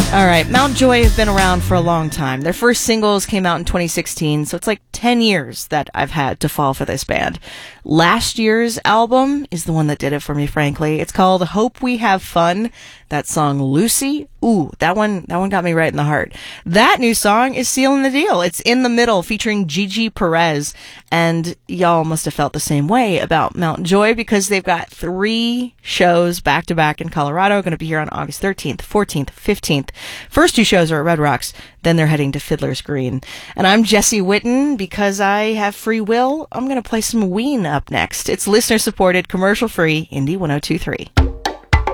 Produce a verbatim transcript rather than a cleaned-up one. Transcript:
All right, Mount Joy have been around for a long time. Their first singles came out in twenty sixteen, so it's like ten years that I've had to fall for this band. Last year's album is the one that did it for me, frankly. It's called Hope We Have Fun. That song, Lucy, ooh, that one, that one got me right in the heart. That new song is sealing the deal. It's In the Middle, featuring Gigi Perez, and y'all must have felt the same way about Mount Joy because they've got three shows back to back in Colorado. Going to be here on August thirteenth, fourteenth, fifteenth. First two shows are at Red Rocks, then they're heading to Fiddler's Green. And I'm Jesse Witten. Because I have free will, I'm going to play some Ween up next. It's listener-supported, commercial-free, Indie one oh two three.